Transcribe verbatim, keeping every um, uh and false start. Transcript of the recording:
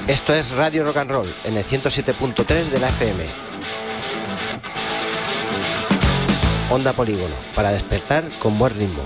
Esto es Radio Rock and Roll en el ciento siete punto tres de la F M. Onda Polígono, para despertar con buen ritmo.